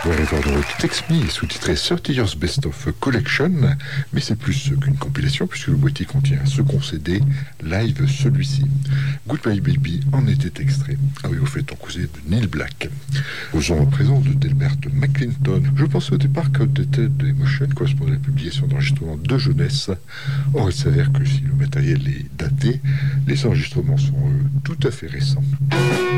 Wherever the Text Me est sous-titré 30 Years Best of Collection, mais c'est plus qu'une compilation puisque le boîtier contient un second CD, live celui-ci. Goodbye Baby en était extrait. Ah oui, au fait, on causait de Neil Black. Causons à présent de Delbert McClinton. Je pensais au départ que Dead Emotion correspondait à la publication d'enregistrements de jeunesse. Or, il s'avère que si le matériel est daté, les enregistrements sont tout à fait récents.